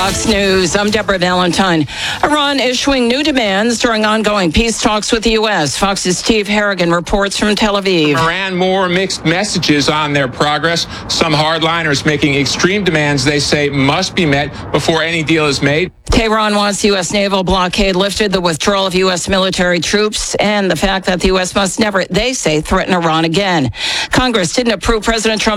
Fox News. I'm Deborah Valentine. Iran issuing new demands during ongoing peace talks with the U.S. Fox's Steve Harrigan reports from Tel Aviv. Iran more mixed messages on their progress. Some hardliners making extreme demands they say must be met before any deal is made. Tehran wants U.S. naval blockade lifted, the withdrawal of U.S. military troops, and the fact that the U.S. must never, they say, threaten Iran again. Congress didn't approve President Trump's